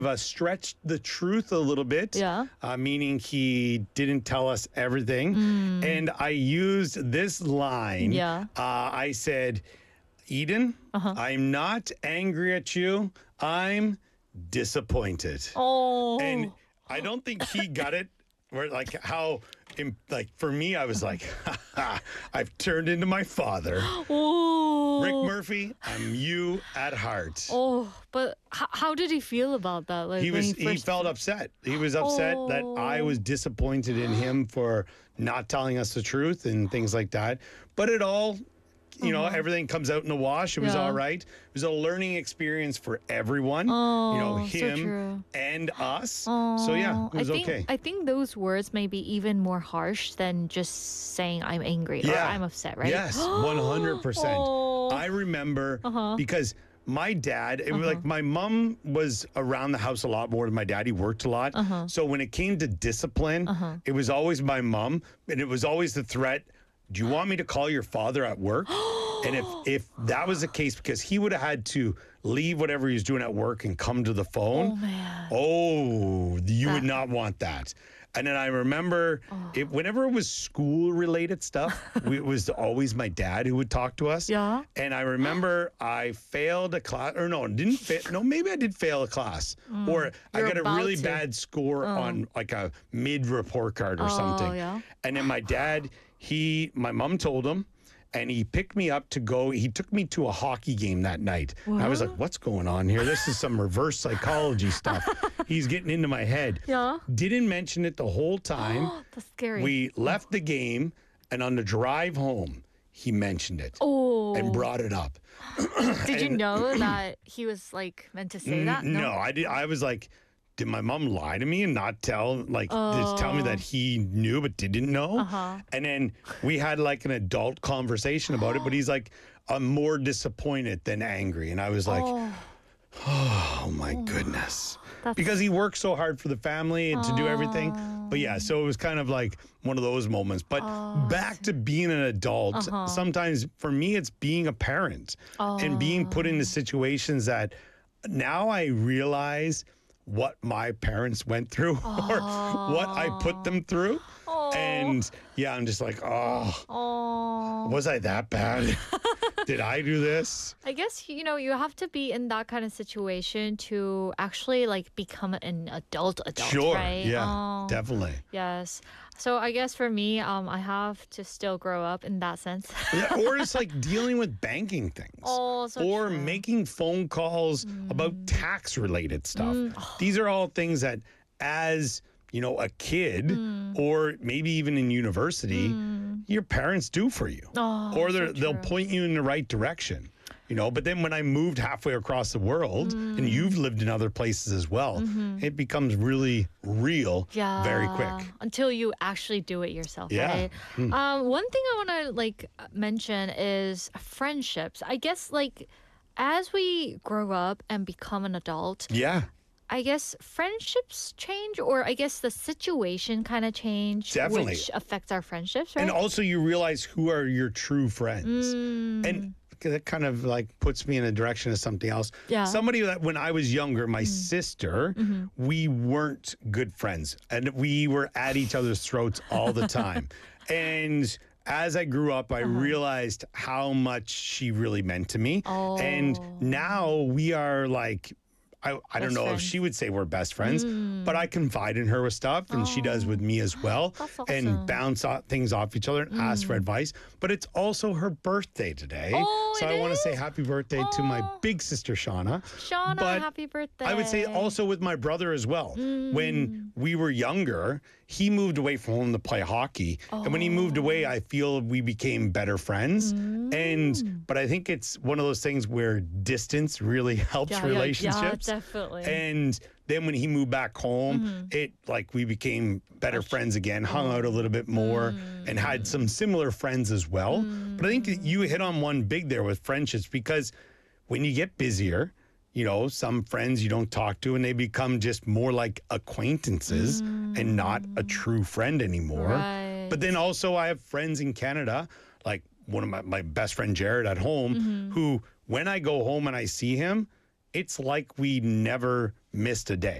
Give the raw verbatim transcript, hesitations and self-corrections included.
uh, stretched the truth a little bit, Yeah. uh, meaning he didn't tell us everything. And I used this line. Yeah. Uh, I said, Eden, I'm not angry at you. I'm disappointed. Oh. And I don't think he got it. Where like how, im- like for me, I was like, I've turned into my father. Oh. Rick Murphy, I'm you at heart. Oh, but h- how did he feel about that? Like He when was. he, He first... felt upset. He was upset that I was disappointed in him for not telling us the truth and things like that. But it all, you know, everything comes out in the wash. It was Yeah. all right. It was a learning experience for everyone. Oh, you know, so him true. and us. So yeah, it was I think, okay. I think those words may be even more harsh than just saying I'm angry or Yeah. I'm upset, right? Yes, one hundred percent. Oh. I remember because my dad, it was Uh-huh. like my mom was around the house a lot more than my dad. He worked a lot. Uh-huh. So when it came to discipline, it was always my mom, and it was always the threat. Do you want me to call your father at work? And if if that was the case, because he would have had to leave whatever he was doing at work and come to the phone. Oh, man. Oh, you would That- not want that. And then I remember it, whenever it was school related stuff, we, it was always my dad who would talk to us. Yeah. And I remember I failed a class, or no, didn't fail. No, maybe I did fail a class, or I You're got a about really to. bad score on like a mid report card or something. yeah. And then my dad, he, my mom told him, and he picked me up to go. He took me to a hockey game that night. I was like, what's going on here? This is some reverse psychology stuff. He's getting into my head. Yeah. Didn't mention it the whole time. That's scary. We left the game, and on the drive home, he mentioned it oh. and brought it up. Did you know that he was like meant to say that? No, I did. I was like, did my mom lie to me and not tell, like, just tell me that he knew but didn't know? Uh-huh. And then we had like an adult conversation about it, but he's like, I'm more disappointed than angry. And I was like, Oh, oh my goodness. that's- Because he worked so hard for the family and to do everything. But yeah, so it was kind of like one of those moments. But back to being an adult, Uh-huh. sometimes for me, it's being a parent and being put into situations that now I realize what my parents went through or what I put them through. And yeah, I'm just like, oh, oh. was I that bad? Did I do this? I guess, you know, you have to be in that kind of situation to actually like become an adult adult, Sure. right? Yeah, Oh, definitely. yes. So I guess for me, um, I have to still grow up in that sense. Yeah, or it's like dealing with banking things. Oh, so or true. making phone calls about tax related stuff. These are all things that as, you know, a kid or maybe even in university, your parents do for you. Oh, or so they're, they'll true. point you in the right direction. You know, but then when I moved halfway across the world, and you've lived in other places as well, it becomes really real Yeah. very quick. Until you actually do it yourself, Yeah. right? Um, one thing I want to like mention is friendships. I guess like as we grow up and become an adult, Yeah, I guess friendships change, or I guess the situation kind of change, Definitely. which affects our friendships, right? and also you realize who are your true friends. Mm. And that kind of like puts me in a direction of something else. Yeah. Somebody that when I was younger, my sister, we weren't good friends and we were at each other's throats all the time. And as I grew up, I realized how much she really meant to me. And now we are like, I, I don't Best know if friends. she would say we're best friends, but I confide in her with stuff and she does with me as well. That's And awesome. bounce off, things off each other and ask for advice. But it's also her birthday today. Oh, so it I want to say is? happy birthday to my Oh. big sister, Shauna. Shauna, but happy birthday. I would say also with my brother as well. Mm. When we were younger, he moved away from home to play hockey. And when he moved away, I feel we became better friends. Mm. And, but I think it's one of those things where distance really helps Yeah, yeah, relationships. Yeah, definitely. And then when he moved back home, Mm-hmm. it like we became better friends again, hung out a little bit more, Mm. and had some similar friends as well. But I think that you hit on one big there with friendships because when you get busier, you know, some friends you don't talk to and they become just more like acquaintances and not a true friend anymore. Right. But then also I have friends in Canada, like one of my, my best friend Jared at home, who when I go home and I see him, it's like we never missed a day.